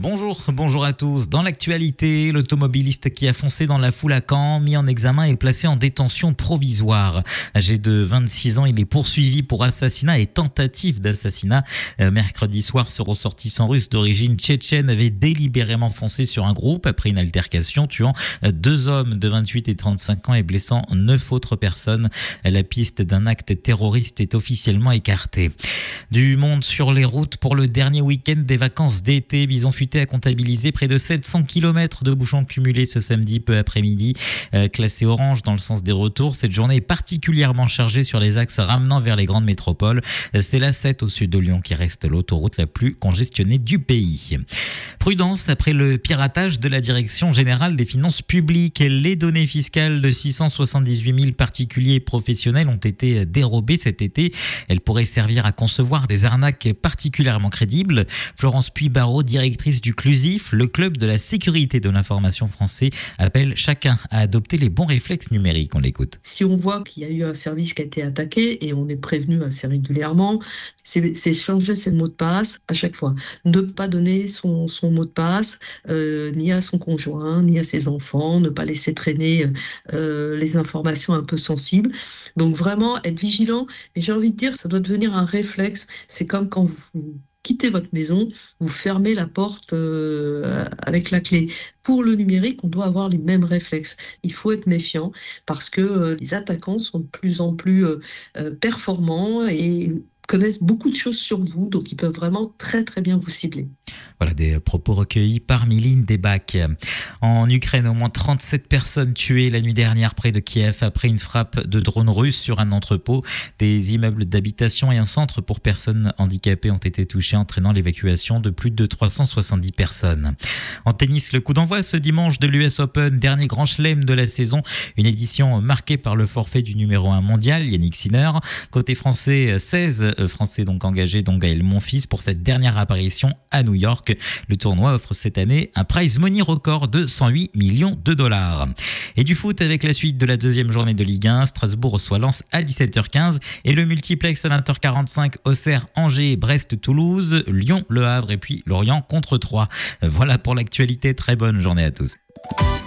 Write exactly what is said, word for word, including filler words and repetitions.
Bonjour, bonjour à tous. Dans l'actualité, l'automobiliste qui a foncé dans la foule à Caen, mis en examen et placé en détention provisoire. Âgé de vingt-six ans, il est poursuivi pour assassinat et tentative d'assassinat. Mercredi soir, ce ressortissant russe d'origine tchétchène avait délibérément foncé sur un groupe après une altercation, tuant deux hommes de vingt-huit et trente-cinq ans et blessant neuf autres personnes. La piste d'un acte terroriste est officiellement écartée. Du monde sur les routes pour le dernier week-end des vacances d'été. Bison Futé a comptabilisé près de sept cents kilomètres de bouchons cumulés ce samedi peu après-midi. Euh, classé orange dans le sens des retours, cette journée est particulièrement chargée sur les axes ramenant vers les grandes métropoles. C'est l'A sept au sud de Lyon qui reste l'autoroute la plus congestionnée du pays. Prudence après le piratage de la Direction générale des finances publiques. Les données fiscales de six cent soixante-dix-huit mille particuliers et professionnels ont été dérobées cet été. Elles pourraient servir à concevoir des arnaques particulièrement crédibles. Florence Puy-Barraud, directrice du CLUSIF, le club de la sécurité de l'information français, appelle chacun à adopter les bons réflexes numériques. On l'écoute. Si on voit qu'il y a eu un service qui a été attaqué, et on est prévenu assez régulièrement, c'est, c'est changer ses mots de passe à chaque fois. Ne pas donner son, son mot de passe euh, ni à son conjoint, ni à ses enfants, ne pas laisser traîner euh, les informations un peu sensibles. Donc vraiment être vigilant. Et j'ai envie de dire, ça doit devenir un réflexe. C'est comme quand vous quittez votre maison, vous fermez la porte euh, avec la clé. Pour le numérique, on doit avoir les mêmes réflexes. Il faut être méfiant parce que euh, les attaquants sont de plus en plus euh, euh, performants et connaissent beaucoup de choses sur vous, donc ils peuvent vraiment très très bien vous cibler. Voilà des propos recueillis par Miline Debac. En Ukraine, au moins trente-sept personnes tuées la nuit dernière près de Kiev après une frappe de drone russe sur un entrepôt. Des immeubles d'habitation et un centre pour personnes handicapées ont été touchés, entraînant l'évacuation de plus de trois cent soixante-dix personnes. En tennis, le coup d'envoi ce dimanche de l'U S Open, dernier grand chelem de la saison. Une édition marquée par le forfait du numéro un mondial, Yannick Sinner. Côté français, seize Français donc engagés, dont Gaël Monfils, pour cette dernière apparition à New York. Le tournoi offre cette année un prize money record de cent huit millions de dollars. Et du foot avec la suite de la deuxième journée de Ligue un. Strasbourg reçoit Lens à dix-sept heures quinze et le multiplex à vingt heures quarante-cinq. Auxerre, Angers, Brest, Toulouse, Lyon, Le Havre et puis Lorient contre Troyes. Voilà pour l'actualité. Très bonne journée à tous.